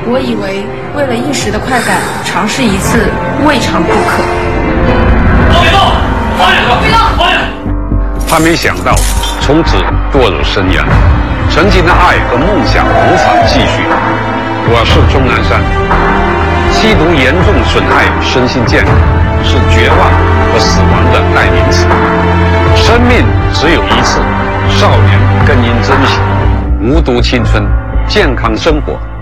我以为为了一时的快感，尝试一次未尝不可。 别动！放下！别动！放下！ 他没想到从此堕入深渊，曾经的爱和梦想无法继续。我是钟南山。吸毒严重损害身心健康，是绝望和死亡的代名词。生命只有一次，少年更应珍惜。无毒青春，健康生活。